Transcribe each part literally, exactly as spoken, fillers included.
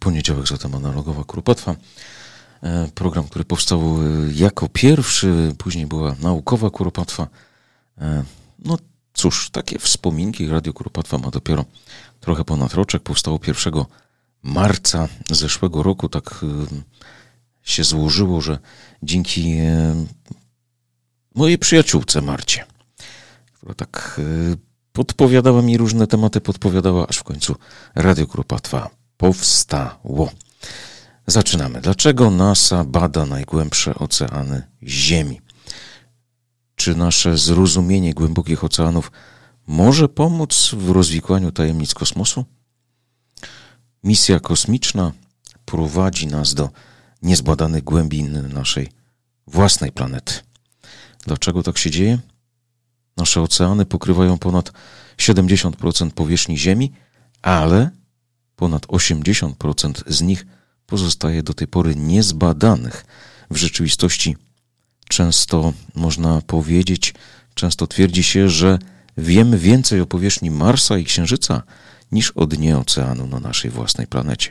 poniedziałek, zatem analogowa kuropatwa. Program, który powstał jako pierwszy, później była naukowa kuropatwa. No cóż, takie wspominki. Radio Kuropatwa ma dopiero trochę ponad roczek. Powstało pierwszego marca zeszłego roku. Tak się złożyło, że dzięki mojej przyjaciółce Marcie, która tak podpowiadała mi różne tematy, podpowiadała, aż w końcu Radio Kuropatwa powstało. Zaczynamy. Dlaczego NASA bada najgłębsze oceany Ziemi? Czy nasze zrozumienie głębokich oceanów może pomóc w rozwikłaniu tajemnic kosmosu? Misja kosmiczna prowadzi nas do niezbadanych głębin naszej własnej planety. Dlaczego tak się dzieje? Nasze oceany pokrywają ponad siedemdziesiąt procent powierzchni Ziemi, ale ponad osiemdziesiąt procent z nich pozostaje do tej pory niezbadanych. W rzeczywistości często można powiedzieć, często twierdzi się, że wiemy więcej o powierzchni Marsa i Księżyca niż o dnie oceanu na naszej własnej planecie.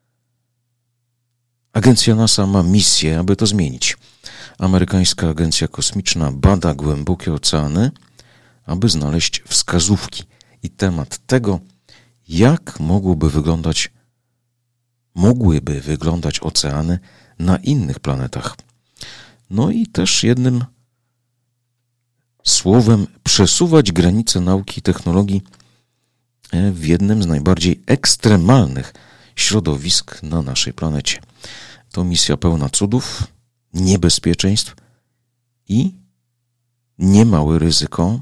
Agencja NASA ma misję, aby to zmienić. Amerykańska Agencja Kosmiczna bada głębokie oceany, aby znaleźć wskazówki i temat tego, jak mogłoby wyglądać, mogłyby wyglądać oceany na innych planetach. No i też jednym słowem przesuwać granice nauki i technologii w jednym z najbardziej ekstremalnych środowisk na naszej planecie. To misja pełna cudów, niebezpieczeństw i niemałe ryzyko,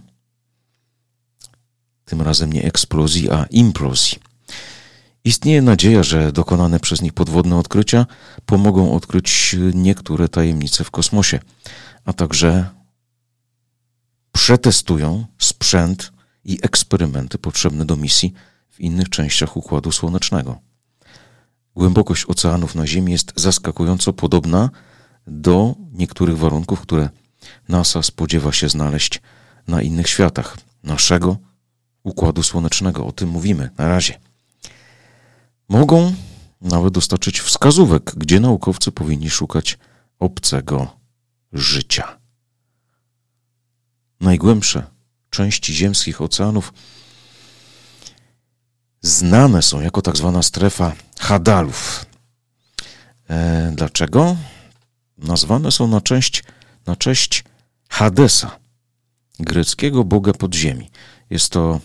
tym razem nie eksplozji, a implozji. Istnieje nadzieja, że dokonane przez nich podwodne odkrycia pomogą odkryć niektóre tajemnice w kosmosie, a także przetestują sprzęt i eksperymenty potrzebne do misji w innych częściach Układu Słonecznego. Głębokość oceanów na Ziemi jest zaskakująco podobna do niektórych warunków, które NASA spodziewa się znaleźć na innych światach naszego Układu Słonecznego. O tym mówimy na razie. Mogą nawet dostarczyć wskazówek, gdzie naukowcy powinni szukać obcego życia. Najgłębsze części ziemskich oceanów znane są jako tak zwana strefa Hadalów. E, dlaczego? Nazwane są na cześć, na cześć Hadesa, greckiego boga podziemi. Jest to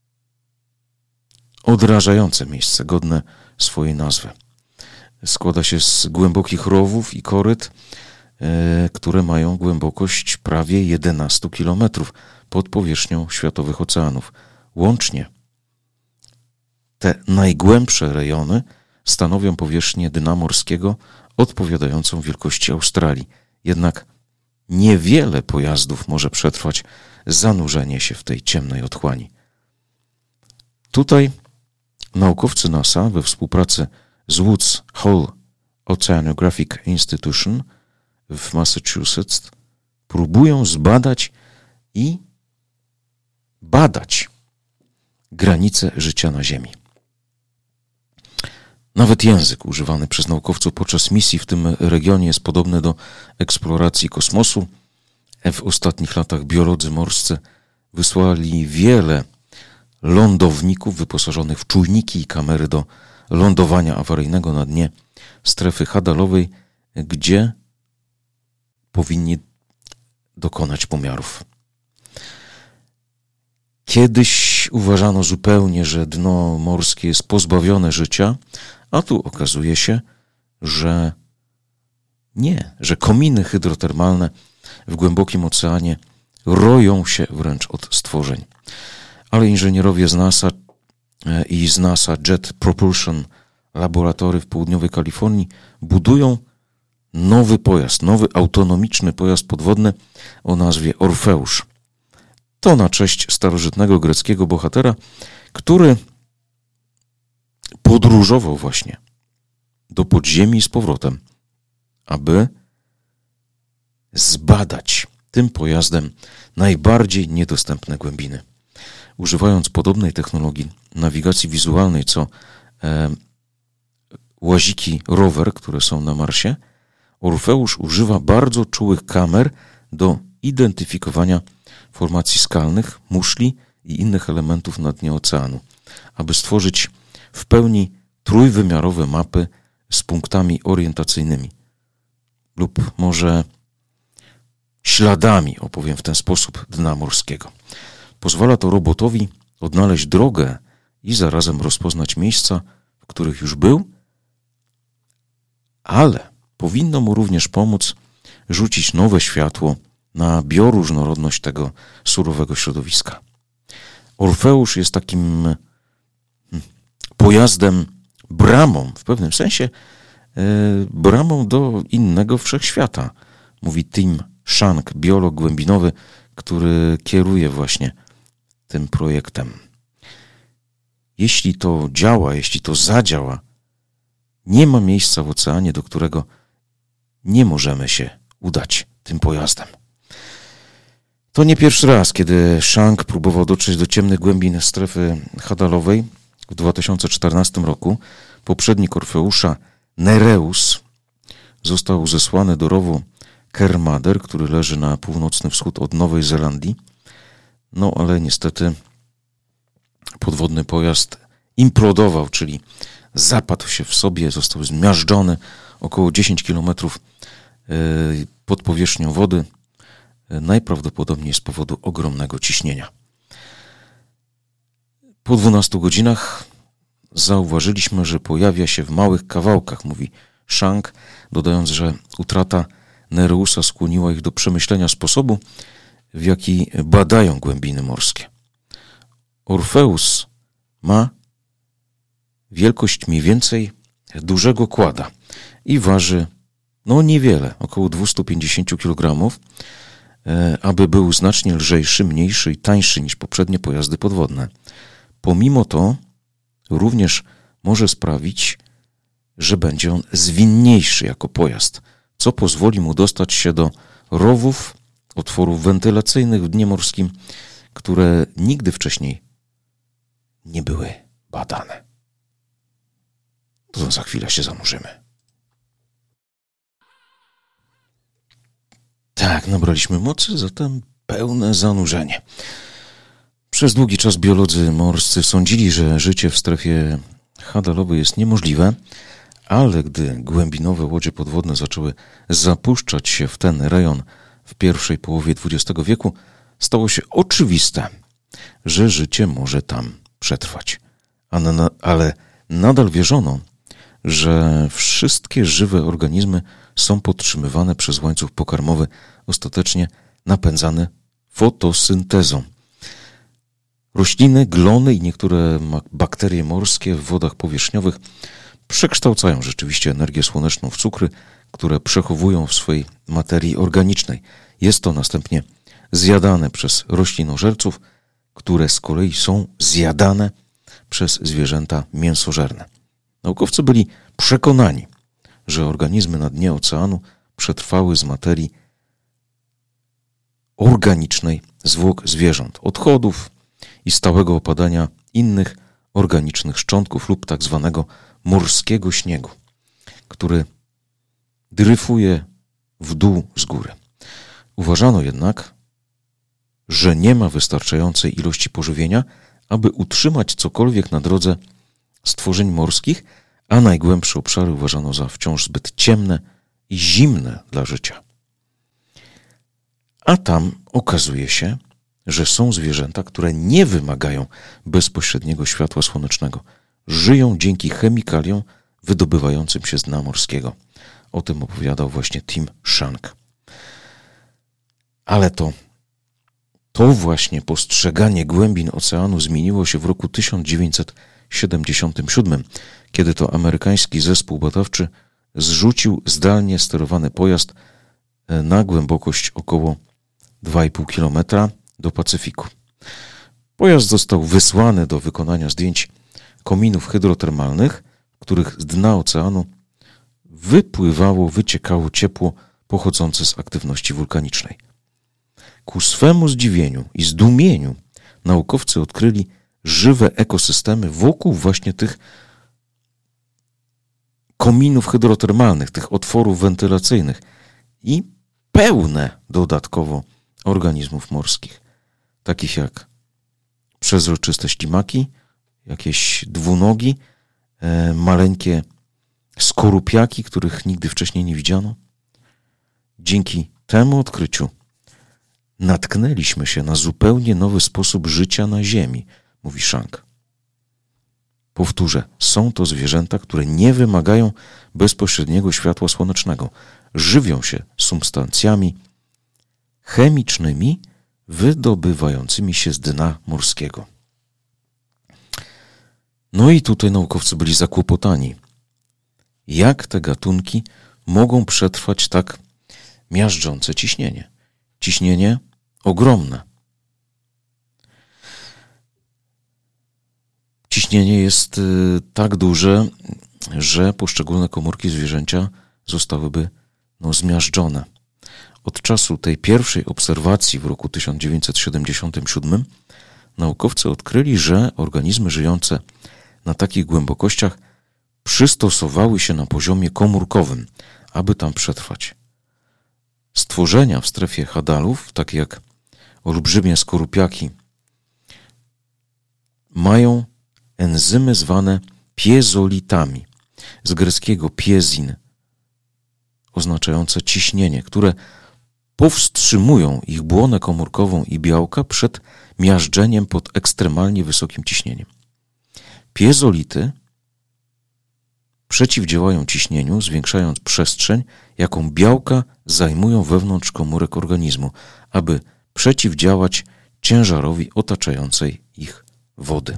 odrażające miejsce, godne swojej nazwy. Składa się z głębokich rowów i koryt, e, które mają głębokość prawie jedenaście kilometrów pod powierzchnią światowych oceanów. Łącznie te najgłębsze rejony stanowią powierzchnię dna morskiego odpowiadającą wielkości Australii. Jednak niewiele pojazdów może przetrwać zanurzenie się w tej ciemnej otchłani. Tutaj naukowcy NASA we współpracy z Woods Hole Oceanographic Institution w Massachusetts próbują zbadać i badać granice życia na Ziemi. Nawet język używany przez naukowców podczas misji w tym regionie jest podobny do eksploracji kosmosu. W ostatnich latach biolodzy morscy wysłali wiele lądowników wyposażonych w czujniki i kamery do lądowania awaryjnego na dnie strefy Hadalowej, gdzie powinni dokonać pomiarów. Kiedyś uważano zupełnie, że dno morskie jest pozbawione życia, a tu okazuje się, że nie, że kominy hydrotermalne w głębokim oceanie roją się wręcz od stworzeń. Ale inżynierowie z NASA i z NASA Jet Propulsion Laboratory w południowej Kalifornii budują nowy pojazd, nowy autonomiczny pojazd podwodny o nazwie Orfeusz. To na cześć starożytnego greckiego bohatera, który podróżował właśnie do podziemi z powrotem, aby zbadać tym pojazdem najbardziej niedostępne głębiny. Używając podobnej technologii nawigacji wizualnej, co e, łaziki rower, które są na Marsie, Orfeusz używa bardzo czułych kamer do identyfikowania formacji skalnych, muszli i innych elementów na dnie oceanu, aby stworzyć w pełni trójwymiarowe mapy z punktami orientacyjnymi lub może śladami, opowiem w ten sposób, dna morskiego. Pozwala to robotowi odnaleźć drogę i zarazem rozpoznać miejsca, w których już był, ale powinno mu również pomóc rzucić nowe światło na bioróżnorodność tego surowego środowiska. Orfeusz jest takim pojazdem, bramą, w pewnym sensie bramą do innego wszechświata, mówi Tim Shank, biolog głębinowy, który kieruje właśnie tym projektem. Jeśli to działa, jeśli to zadziała, nie ma miejsca w oceanie, do którego nie możemy się udać tym pojazdem. To nie pierwszy raz, kiedy Shank próbował dotrzeć do ciemnych głębin strefy Hadalowej w dwa tysiące czternastym roku. Poprzednik Orfeusza, Nereus, został zesłany do rowu Kermadec, który leży na północny wschód od Nowej Zelandii. No ale niestety podwodny pojazd implodował, czyli zapadł się w sobie, został zmiażdżony około dziesięć kilometrów pod powierzchnią wody, najprawdopodobniej z powodu ogromnego ciśnienia. Po dwunastu godzinach zauważyliśmy, że pojawia się w małych kawałkach, mówi Shank, dodając, że utrata Nereusa skłoniła ich do przemyślenia sposobu, w jaki badają głębiny morskie. Orfeus ma wielkość mniej więcej dużego kłada i waży no niewiele, około dwieście pięćdziesiąt kilogramów, aby był znacznie lżejszy, mniejszy i tańszy niż poprzednie pojazdy podwodne. Pomimo to również może sprawić, że będzie on zwinniejszy jako pojazd, co pozwoli mu dostać się do rowów, otworów wentylacyjnych w dnie morskim, które nigdy wcześniej nie były badane. To za chwilę się zanurzymy. Tak, nabraliśmy mocy, zatem pełne zanurzenie. Przez długi czas biolodzy morscy sądzili, że życie w strefie Hadalowej jest niemożliwe, ale gdy głębinowe łodzie podwodne zaczęły zapuszczać się w ten rejon w pierwszej połowie dwudziestego wieku, stało się oczywiste, że życie może tam przetrwać. Ale nadal wierzono, że wszystkie żywe organizmy są podtrzymywane przez łańcuch pokarmowy, ostatecznie napędzany fotosyntezą. Rośliny, glony i niektóre bakterie morskie w wodach powierzchniowych przekształcają rzeczywiście energię słoneczną w cukry, które przechowują w swojej materii organicznej. Jest to następnie zjadane przez roślinożerców, które z kolei są zjadane przez zwierzęta mięsożerne. Naukowcy byli przekonani, że organizmy na dnie oceanu przetrwały z materii organicznej zwłok zwierząt, odchodów i stałego opadania innych organicznych szczątków lub tak zwanego morskiego śniegu, który dryfuje w dół z góry. Uważano jednak, że nie ma wystarczającej ilości pożywienia, aby utrzymać cokolwiek na drodze stworzeń morskich, a najgłębsze obszary uważano za wciąż zbyt ciemne i zimne dla życia. A tam okazuje się, że są zwierzęta, które nie wymagają bezpośredniego światła słonecznego. Żyją dzięki chemikaliom wydobywającym się z dna morskiego. O tym opowiadał właśnie Tim Shank. Ale to, to właśnie postrzeganie głębin oceanu zmieniło się w roku tysiąc dziewięćset siedemdziesiątym siódmym, kiedy to amerykański zespół badawczy zrzucił zdalnie sterowany pojazd na głębokość około dwa i pół kilometra do Pacyfiku. Pojazd został wysłany do wykonania zdjęć kominów hydrotermalnych, w których z dna oceanu wypływało, wyciekało ciepło pochodzące z aktywności wulkanicznej. Ku swemu zdziwieniu i zdumieniu naukowcy odkryli żywe ekosystemy wokół właśnie tych kominów hydrotermalnych, tych otworów wentylacyjnych i pełne dodatkowo organizmów morskich, takich jak przezroczyste ślimaki, jakieś dwunogi, e, maleńkie skorupiaki, których nigdy wcześniej nie widziano. Dzięki temu odkryciu natknęliśmy się na zupełnie nowy sposób życia na Ziemi, mówi Shank. Powtórzę, są to zwierzęta, które nie wymagają bezpośredniego światła słonecznego. Żywią się substancjami chemicznymi wydobywającymi się z dna morskiego. No i tutaj naukowcy byli zakłopotani. Jak te gatunki mogą przetrwać tak miażdżące ciśnienie? Ciśnienie ogromne. Ciśnienie jest y, tak duże, że poszczególne komórki zwierzęcia zostałyby no, zmiażdżone. Od czasu tej pierwszej obserwacji w roku tysiąc dziewięćset siedemdziesiątym siódmym naukowcy odkryli, że organizmy żyjące na takich głębokościach przystosowały się na poziomie komórkowym, aby tam przetrwać. Stworzenia w strefie Hadalów, takie jak olbrzymie skorupiaki, mają enzymy zwane piezolitami, z greckiego piezin, oznaczające ciśnienie, które powstrzymują ich błonę komórkową i białka przed miażdżeniem pod ekstremalnie wysokim ciśnieniem. Piezolity przeciwdziałają ciśnieniu, zwiększając przestrzeń, jaką białka zajmują wewnątrz komórek organizmu, aby przeciwdziałać ciężarowi otaczającej ich wody.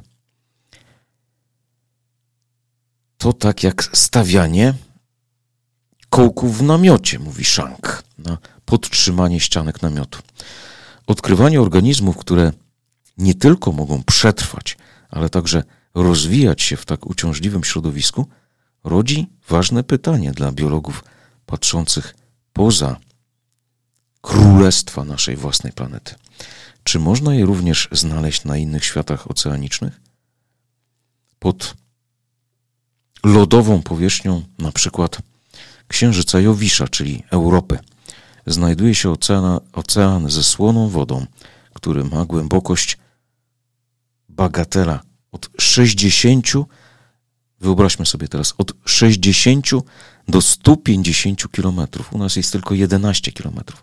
To tak jak stawianie kołków w namiocie, mówi Shank, na podtrzymanie ścianek namiotu. Odkrywanie organizmów, które nie tylko mogą przetrwać, ale także rozwijać się w tak uciążliwym środowisku, rodzi ważne pytanie dla biologów patrzących poza królestwa naszej własnej planety. Czy można je również znaleźć na innych światach oceanicznych? Pod lodową powierzchnią na przykład Księżyca Jowisza, czyli Europy, znajduje się ocean, ocean ze słoną wodą, który ma głębokość bagatela od sześćdziesięciu, wyobraźmy sobie teraz, od sześćdziesięciu do stu pięćdziesięciu kilometrów. U nas jest tylko jedenaście kilometrów.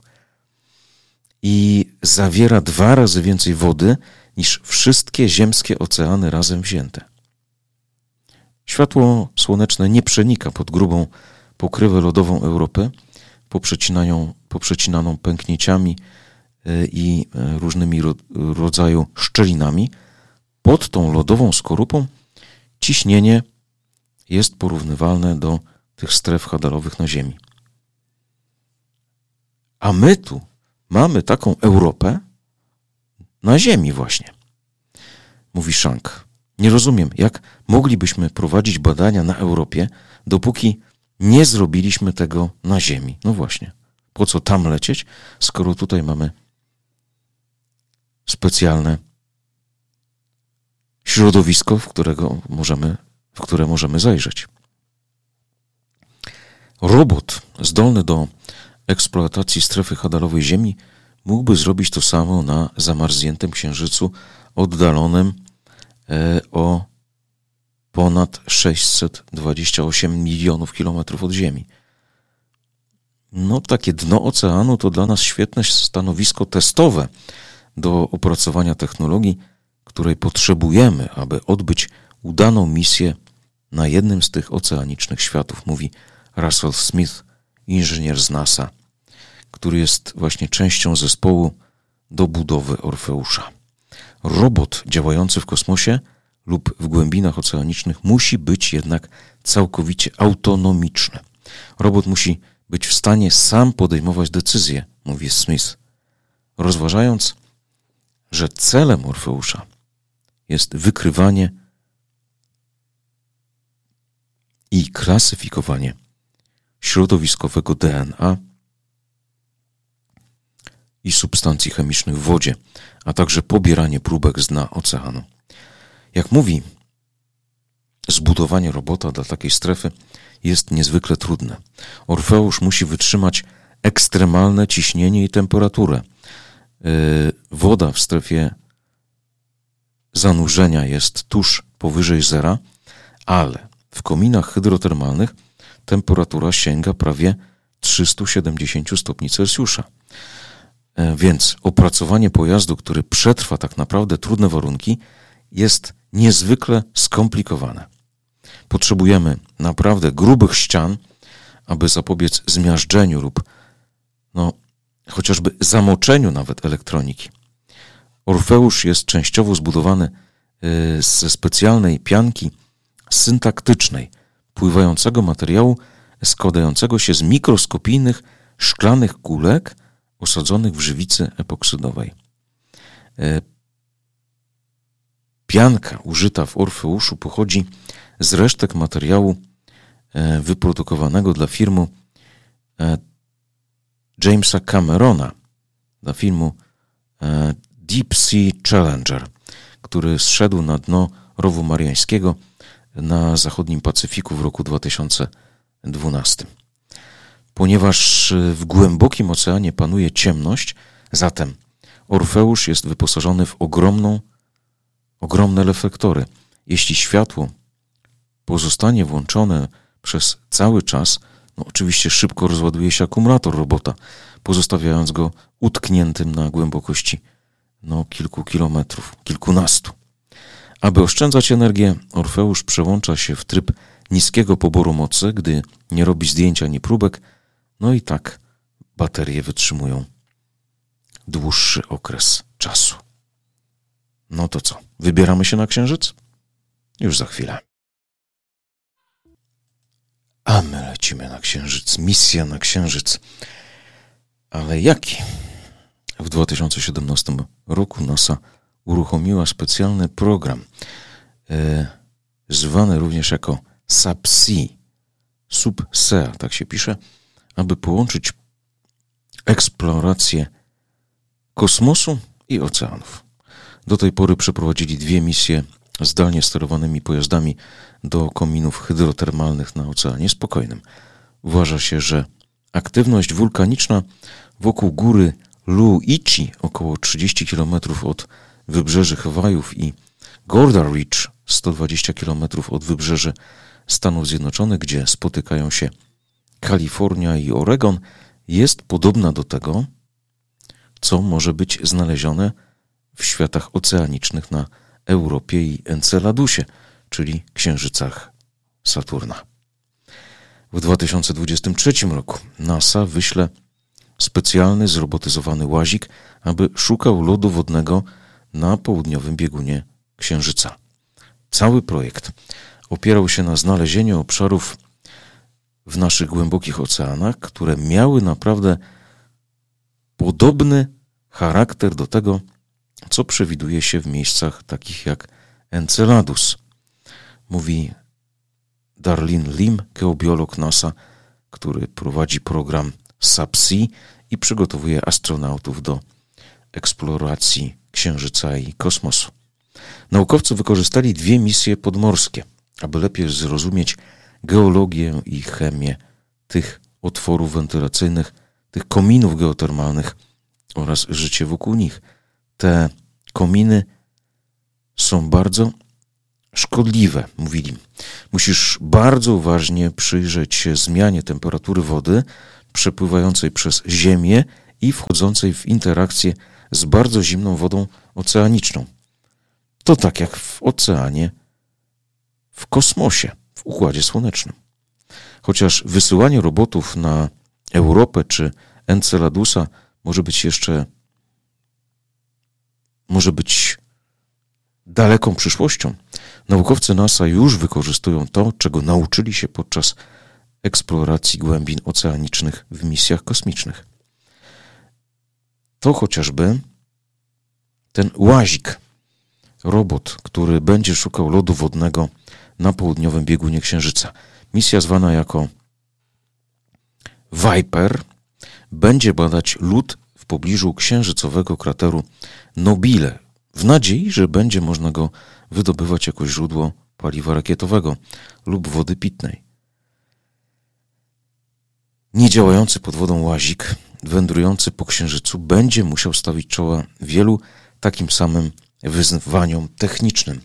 I zawiera dwa razy więcej wody niż wszystkie ziemskie oceany razem wzięte. Światło słoneczne nie przenika pod grubą pokrywę lodową Europy, poprzecinaną, poprzecinaną pęknięciami i różnymi ro, rodzaju szczelinami. Pod tą lodową skorupą ciśnienie jest porównywalne do tych stref hadalowych na Ziemi. A my tu mamy taką Europę na Ziemi właśnie, mówi Shank. Nie rozumiem, jak moglibyśmy prowadzić badania na Europie, dopóki nie zrobiliśmy tego na Ziemi. No właśnie, po co tam lecieć, skoro tutaj mamy specjalne środowisko, w którego możemy, w które możemy zajrzeć. Robot zdolny do eksploatacji strefy hadalowej Ziemi mógłby zrobić to samo na zamarzniętym Księżycu oddalonym o ponad sześćset dwadzieścia osiem milionów kilometrów od Ziemi. No, takie dno oceanu to dla nas świetne stanowisko testowe do opracowania technologii, której potrzebujemy, aby odbyć udaną misję na jednym z tych oceanicznych światów, mówi Russell Smith, inżynier z NASA, który jest właśnie częścią zespołu do budowy Orfeusza. Robot działający w kosmosie lub w głębinach oceanicznych musi być jednak całkowicie autonomiczny. Robot musi być w stanie sam podejmować decyzje, mówi Smith, rozważając, że celem Orfeusza jest wykrywanie i klasyfikowanie środowiskowego D N A i substancji chemicznych w wodzie, a także pobieranie próbek z dna oceanu. Jak mówi zbudowanie robota dla takiej strefy jest niezwykle trudne. Orfeusz musi wytrzymać ekstremalne ciśnienie i temperaturę. Woda w strefie zanurzenia jest tuż powyżej zera, ale w kominach hydrotermalnych temperatura sięga prawie trzysta siedemdziesiąt stopni Celsjusza. Więc opracowanie pojazdu, który przetrwa tak naprawdę trudne warunki, jest niezwykle skomplikowane. Potrzebujemy naprawdę grubych ścian, aby zapobiec zmiażdżeniu lub no, chociażby zamoczeniu nawet elektroniki. Orfeusz jest częściowo zbudowany ze specjalnej pianki syntaktycznej, pływającego materiału składającego się z mikroskopijnych szklanych kulek osadzonych w żywicy epoksydowej. Pianka użyta w Orfeuszu pochodzi z resztek materiału wyprodukowanego dla filmu Jamesa Camerona, dla filmu Deep Sea Challenger, który zszedł na dno rowu mariańskiego na zachodnim Pacyfiku w roku dwa tysiące dwunastym. Ponieważ w głębokim oceanie panuje ciemność, zatem Orfeusz jest wyposażony w ogromną, ogromne reflektory. Jeśli światło pozostanie włączone przez cały czas, no oczywiście szybko rozładuje się akumulator robota, pozostawiając go utkniętym na głębokości no, kilku kilometrów, kilkunastu. Aby oszczędzać energię, Orfeusz przełącza się w tryb niskiego poboru mocy, gdy nie robi zdjęć ani próbek, no i tak baterie wytrzymują dłuższy okres czasu. No to co, wybieramy się na Księżyc? Już za chwilę. A my lecimy na Księżyc, misja na Księżyc. Ale jaki? W dwa tysiące siedemnastym roku NASA uruchomiła specjalny program, e, zwany również jako SubSea, SubSea, tak się pisze, aby połączyć eksplorację kosmosu i oceanów. Do tej pory przeprowadzili dwie misje zdalnie sterowanymi pojazdami do kominów hydrotermalnych na Oceanie Spokojnym. Uważa się, że aktywność wulkaniczna wokół góry Luichi, około trzydzieści kilometrów od wybrzeży Hawajów, i Goddard Ridge, sto dwadzieścia kilometrów od wybrzeży Stanów Zjednoczonych, gdzie spotykają się Kalifornia i Oregon, jest podobna do tego, co może być znalezione w światach oceanicznych na Europie i Enceladusie, czyli księżycach Saturna. W dwa tysiące dwudziestym trzecim roku NASA wyśle specjalny zrobotyzowany łazik, aby szukał lodu wodnego na południowym biegunie Księżyca. Cały projekt opierał się na znalezieniu obszarów w naszych głębokich oceanach, które miały naprawdę podobny charakter do tego, co przewiduje się w miejscach takich jak Enceladus. Mówi Darlene Lim, geobiolog NASA, który prowadzi program SubSea i przygotowuje astronautów do eksploracji Księżyca i kosmosu. Naukowcy wykorzystali dwie misje podmorskie, aby lepiej zrozumieć geologię i chemię tych otworów wentylacyjnych, tych kominów geotermalnych oraz życie wokół nich. Te kominy są bardzo szkodliwe, mówili. Musisz bardzo uważnie przyjrzeć się zmianie temperatury wody przepływającej przez Ziemię i wchodzącej w interakcję z bardzo zimną wodą oceaniczną. To tak jak w oceanie, w kosmosie, w Układzie Słonecznym. Chociaż wysyłanie robotów na Europę czy Enceladusa może być jeszcze może być daleką przyszłością, naukowcy NASA już wykorzystują to, czego nauczyli się podczas eksploracji głębin oceanicznych w misjach kosmicznych. To chociażby ten łazik, robot, który będzie szukał lodu wodnego na południowym biegunie Księżyca. Misja zwana jako Viper będzie badać lód w pobliżu księżycowego krateru Nobile, w nadziei, że będzie można go wydobywać jako źródło paliwa rakietowego lub wody pitnej. Niedziałający pod wodą łazik wędrujący po Księżycu będzie musiał stawić czoła wielu takim samym wyzwaniom technicznym.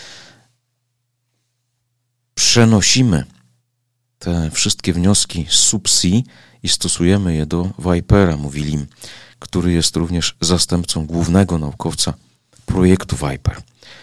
Przenosimy te wszystkie wnioski z SubSea i stosujemy je do Vipera, mówi Lim, który jest również zastępcą głównego naukowca projektu Viper.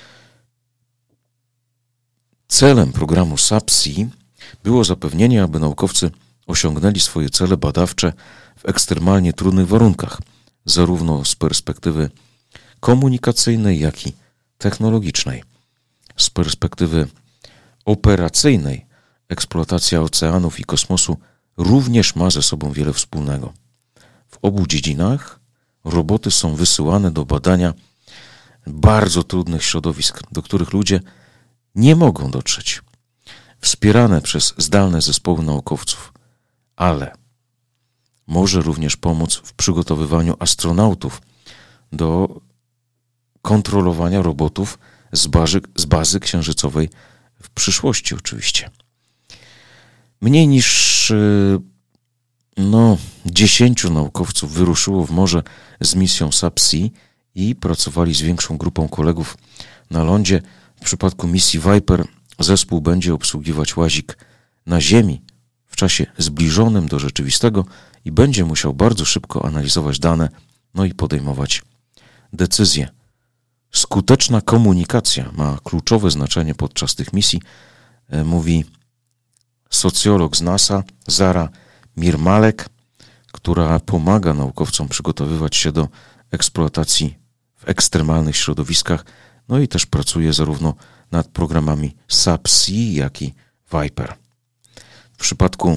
Celem programu SubSea było zapewnienie, aby naukowcy osiągnęli swoje cele badawcze w ekstremalnie trudnych warunkach, zarówno z perspektywy komunikacyjnej, jak i technologicznej. Z perspektywy operacyjnej eksploatacja oceanów i kosmosu również ma ze sobą wiele wspólnego. W obu dziedzinach roboty są wysyłane do badania bardzo trudnych środowisk, do których ludzie nie mogą dotrzeć, wspierane przez zdalne zespoły naukowców, ale może również pomóc w przygotowywaniu astronautów do kontrolowania robotów z bazy, z bazy księżycowej w przyszłości oczywiście. Mniej niż no, dziesięciu naukowców wyruszyło w morze z misją SubSea i pracowali z większą grupą kolegów na lądzie. W przypadku misji Viper zespół będzie obsługiwać łazik na Ziemi w czasie zbliżonym do rzeczywistego i będzie musiał bardzo szybko analizować dane, no i podejmować decyzje. Skuteczna komunikacja ma kluczowe znaczenie podczas tych misji, mówi socjolog z NASA Zara Mirmalek, która pomaga naukowcom przygotowywać się do eksploatacji w ekstremalnych środowiskach, no i też pracuje zarówno nad programami SubSea, jak i Viper. W przypadku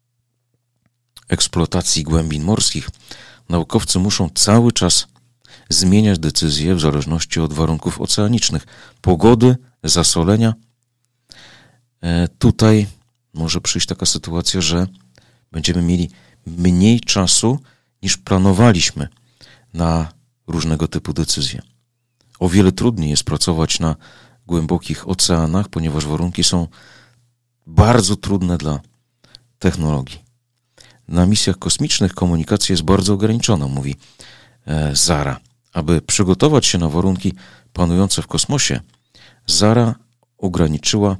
eksploatacji głębin morskich naukowcy muszą cały czas zmieniać decyzje w zależności od warunków oceanicznych, pogody, zasolenia. E, tutaj może przyjść taka sytuacja, że będziemy mieli mniej czasu niż planowaliśmy na różnego typu decyzje. O wiele trudniej jest pracować na głębokich oceanach, ponieważ warunki są bardzo trudne dla technologii. Na misjach kosmicznych komunikacja jest bardzo ograniczona, mówi e, Zara. Aby przygotować się na warunki panujące w kosmosie, Zara ograniczyła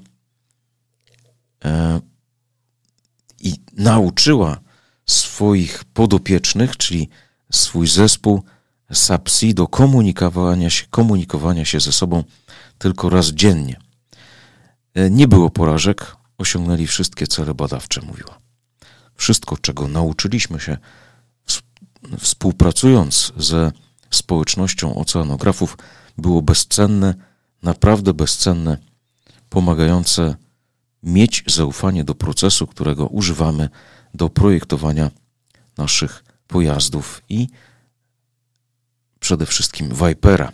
e, i nauczyła swoich podopiecznych, czyli swój zespół SubSea do komunikowania się, komunikowania się ze sobą tylko raz dziennie. E, nie było porażek, osiągnęli wszystkie cele badawcze, mówiła. Wszystko, czego nauczyliśmy się współpracując ze społecznością oceanografów, było bezcenne, naprawdę bezcenne, pomagające mieć zaufanie do procesu, którego używamy do projektowania naszych pojazdów i przede wszystkim Vipera.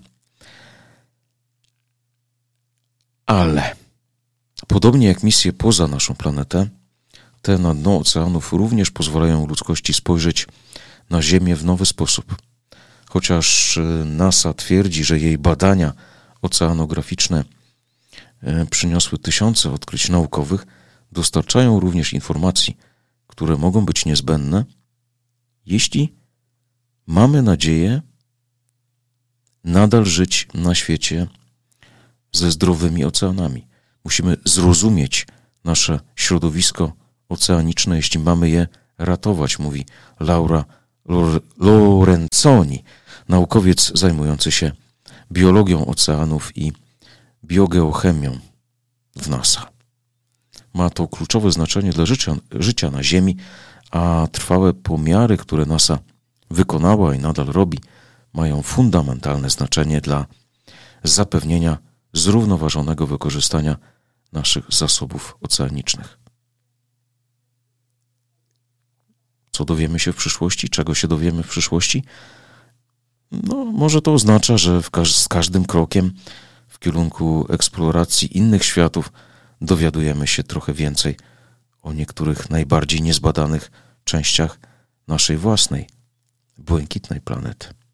Ale podobnie jak misje poza naszą planetę, te na dno oceanów również pozwalają ludzkości spojrzeć na Ziemię w nowy sposób. Chociaż NASA twierdzi, że jej badania oceanograficzne przyniosły tysiące odkryć naukowych, dostarczają również informacji, które mogą być niezbędne, jeśli mamy nadzieję nadal żyć na świecie ze zdrowymi oceanami. Musimy zrozumieć nasze środowisko oceaniczne, jeśli mamy je ratować, mówi Laura Lorenzoni, naukowiec zajmujący się biologią oceanów i biogeochemią w NASA. Ma to kluczowe znaczenie dla życia, życia na Ziemi, a trwałe pomiary, które NASA wykonała i nadal robi, mają fundamentalne znaczenie dla zapewnienia zrównoważonego wykorzystania naszych zasobów oceanicznych. Co dowiemy się w przyszłości? Czego się dowiemy w przyszłości? No, może to oznacza, że w każ- z każdym krokiem w kierunku eksploracji innych światów dowiadujemy się trochę więcej o niektórych najbardziej niezbadanych częściach naszej własnej, błękitnej planety.